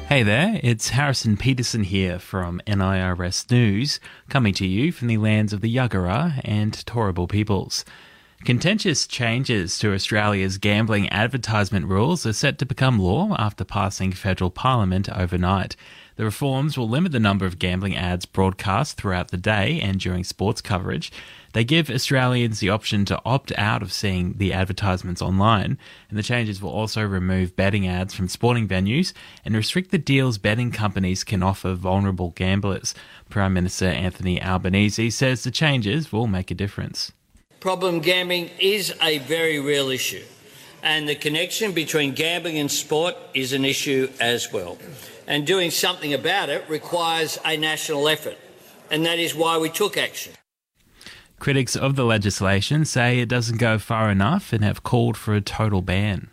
Hey there, it's Harrison Peterson here from NIRS News, coming to you from the lands of the Yagara and Turrbal peoples. Contentious changes to Australia's gambling advertisement rules are set to become law after passing federal parliament overnight. The reforms will limit the number of gambling ads broadcast throughout the day and during sports coverage. They give Australians the option to opt out of seeing the advertisements online, and the changes will also remove betting ads from sporting venues and restrict the deals betting companies can offer vulnerable gamblers. Prime Minister Anthony Albanese says the changes will make a difference. Problem gambling is a very real issue, and the connection between gambling and sport is an issue as well. And doing something about it requires a national effort, and that is why we took action. Critics of the legislation say it doesn't go far enough and have called for a total ban.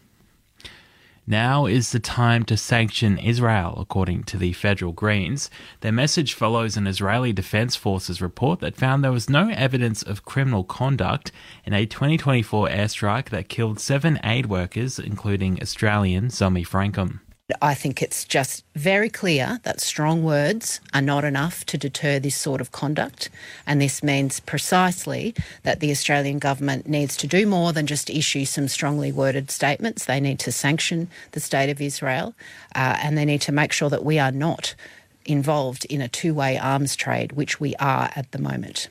Now is the time to sanction Israel, according to the federal Greens. Their message follows an Israeli Defense Forces report that found there was no evidence of criminal conduct in a 2024 airstrike that killed 7 aid workers, including Australian Zomi Frankham. I think it's just very clear that strong words are not enough to deter this sort of conduct, and this means precisely that the Australian government needs to do more than just issue some strongly worded statements. They need to sanction the State of Israel, and they need to make sure that we are not involved in a two-way arms trade, which we are at the moment.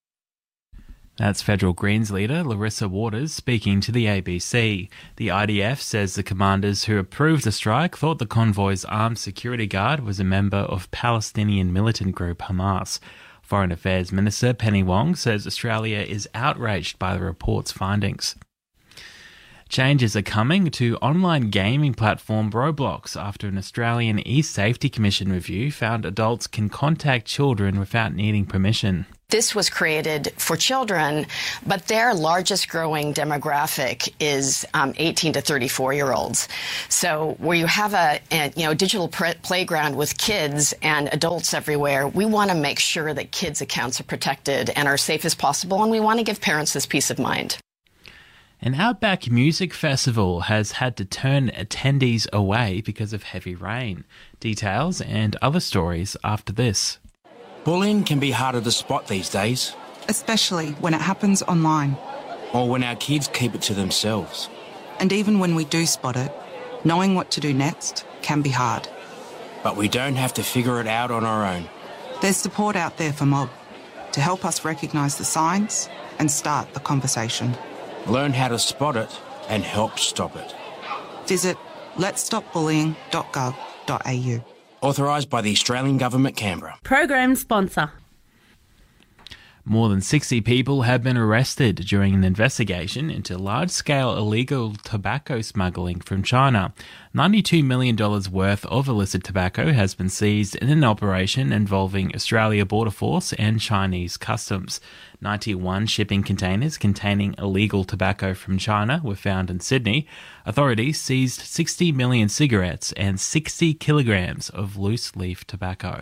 That's Federal Greens leader Larissa Waters speaking to the ABC. The IDF says the commanders who approved the strike thought the convoy's armed security guard was a member of Palestinian militant group Hamas. Foreign Affairs Minister Penny Wong says Australia is outraged by the report's findings. Changes are coming to online gaming platform Roblox after an Australian e-Safety Commission review found adults can contact children without needing permission. This was created for children, but their largest growing demographic is 18 to 34-year-olds. So where you have a digital playground with kids and adults everywhere, we want to make sure that kids' accounts are protected and are safe as possible, and we want to give parents this peace of mind. An Outback Music Festival has had to turn attendees away because of heavy rain. Details and other stories after this. Bullying can be harder to spot these days. Especially when it happens online. Or when our kids keep it to themselves. And even when we do spot it, knowing what to do next can be hard. But we don't have to figure it out on our own. There's support out there for Mob to help us recognise the signs and start the conversation. Learn how to spot it and help stop it. Visit letsstopbullying.gov.au. Authorised by the Australian Government, Canberra. Program sponsor. More than 60 people have been arrested during an investigation into large-scale illegal tobacco smuggling from China. $92 million worth of illicit tobacco has been seized in an operation involving Australia Border Force and Chinese Customs. 91 shipping containers containing illegal tobacco from China were found in Sydney. Authorities seized 60 million cigarettes and 60 kilograms of loose-leaf tobacco.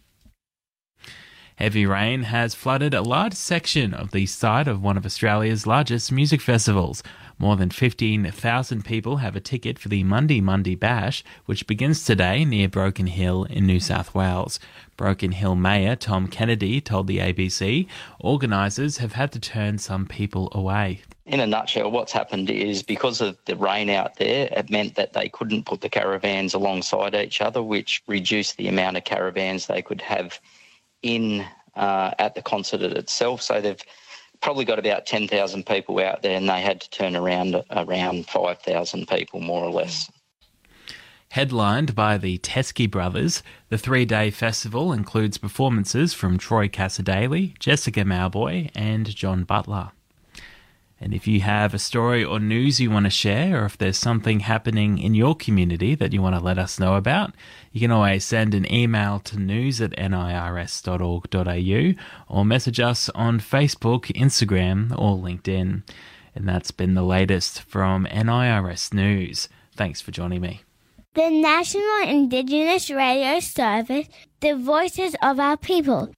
Heavy rain has flooded a large section of the site of one of Australia's largest music festivals. More than 15,000 people have a ticket for the Monday Bash, which begins today near Broken Hill in New South Wales. Broken Hill Mayor Tom Kennedy told the ABC organisers have had to turn some people away. In a nutshell, what's happened is because of the rain out there, it meant that they couldn't put the caravans alongside each other, which reduced the amount of caravans they could have in at the concert itself. So they've probably got about 10,000 people out there, and they had to turn around 5,000 people, more or less. Headlined by the Teskey Brothers, the 3-day festival includes performances from Troy Cassar-Daley, Jessica Mauboy and John Butler. And if you have a story or news you want to share, or if there's something happening in your community that you want to let us know about, you can always send an email to news@nirs.org.au or message us on Facebook, Instagram or LinkedIn. And that's been the latest from NIRS News. Thanks for joining me. The National Indigenous Radio Service, the voices of our people.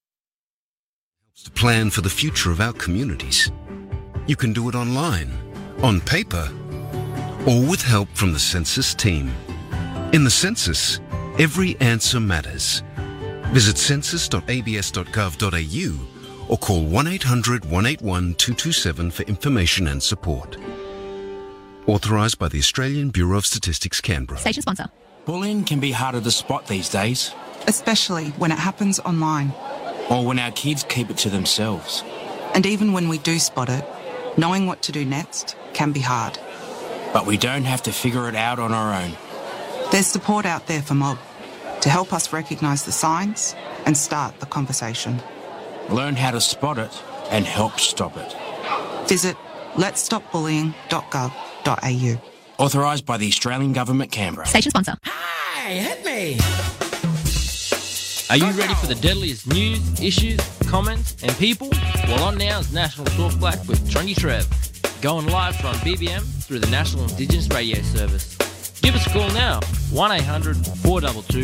To plan for the future of our communities. You can do it online, on paper, or with help from the Census team. In the Census, Every answer matters. Visit census.abs.gov.au or call 1800 181 227 for information and support. Authorised by the Australian Bureau of Statistics, Canberra. Station sponsor. Bullying can be harder to spot these days, especially when it happens online. or when our kids keep it to themselves. And even when we do spot it, knowing what to do next can be hard. But we don't have to figure it out on our own. There's support out there for Mob to help us recognise the signs and start the conversation. Learn how to spot it and help stop it. Visit letsstopbullying.gov.au. Authorised by the Australian Government, Canberra. Station sponsor. Hey, hit me! Are you ready for the deadliest news, issues, comments and people? Well, on now is National Talk Black with Trendy Trev. Going live from BBM through the National Indigenous Radio Service. Give us a call now, 1800 422